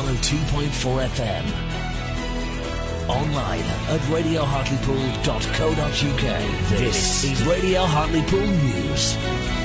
102.4 FM. Online at radiohartlepool.co.uk. This is Radio Hartlepool News.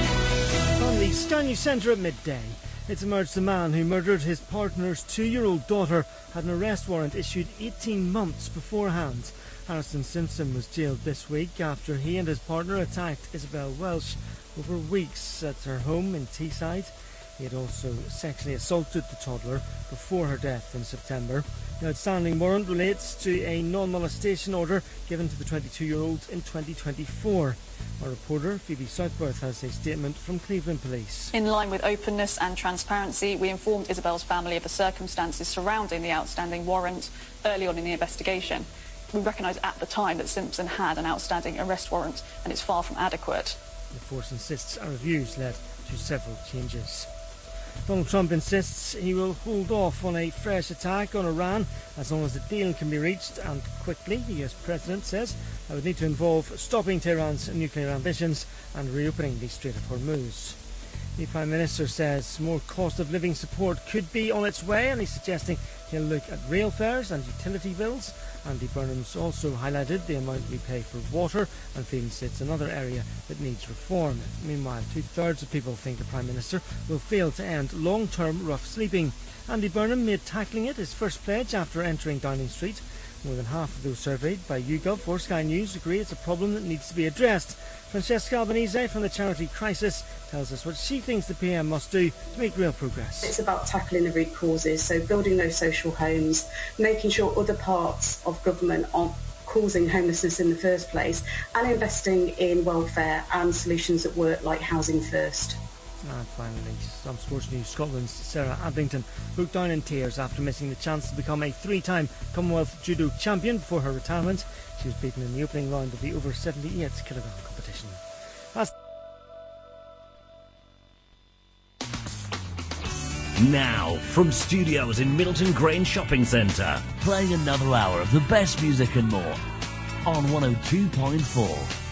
On the Sky News Centre at midday, it's emerged the man who murdered his partner's 2-year-old daughter had an arrest warrant issued 18 months beforehand. Harrison Simpson was jailed this week after he and his partner attacked Isabel Welsh over weeks at her home in Teesside. He had also sexually assaulted the toddler before her death in September. The outstanding warrant relates to a non-molestation order given to the 22-year-old in 2024. Our reporter, Phoebe Southworth, has a statement from Cleveland Police. In line with openness and transparency, we informed Isabel's family of the circumstances surrounding the outstanding warrant early on in the investigation. We recognised at the time that Simpson had an outstanding arrest warrant, and it's far from adequate. The force insists a review's led to several changes. Donald Trump insists he will hold off on a fresh attack on Iran as long as a deal can be reached, and quickly. The US President says that would need to involve stopping Tehran's nuclear ambitions and reopening the Strait of Hormuz. The Prime Minister says more cost of living support could be on its way, and he's suggesting he'll look at rail fares and utility bills. Andy Burnham's also highlighted the amount we pay for water and feels it's another area that needs reform. Meanwhile, 2/3 of people think the Prime Minister will fail to end long-term rough sleeping. Andy Burnham made tackling it his first pledge after entering Downing Street. More than half of those surveyed by YouGov or Sky News agree it's a problem that needs to be addressed. Francesca Albanese from the charity Crisis tells us what she thinks the PM must do to make real progress. It's about tackling the root causes, so building those social homes, making sure other parts of government aren't causing homelessness in the first place, and investing in welfare and solutions that work, like Housing First. And finally, some Sports News Scotland's Sarah Adlington broke down in tears after missing the chance to become a 3-time Commonwealth Judo champion before her retirement. She was beaten in the opening round of the over 78 kilogram competition. Now, from studios in Middleton Grange Shopping Centre, playing another hour of the best music and more on 102.4